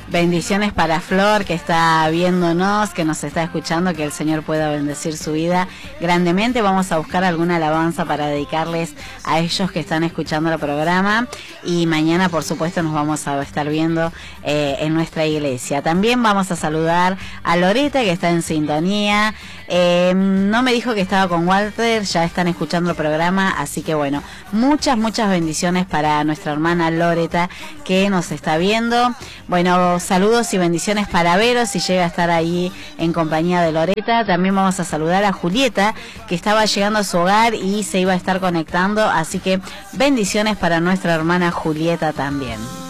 Bendiciones para Flor, que está viéndonos, que nos está escuchando, que el Señor pueda bendecir su vida grandemente. Vamos a buscar alguna alabanza para dedicarles a ellos que están escuchando el programa. Y mañana, por supuesto, nos vamos a estar viendo en nuestra iglesia. También vamos a saludar a Loreta, que está en sintonía. No me dijo que estaba con Walter, ya están escuchando el programa, así que bueno, muchas bendiciones para nuestra hermana Loreta, que nos está viendo. Bueno, saludos y bendiciones para Vero, si llega a estar ahí en compañía de Loreta. También vamos a saludar a Julieta, que estaba llegando a su hogar y se iba a estar conectando, así que bendiciones para nuestra hermana Julieta también.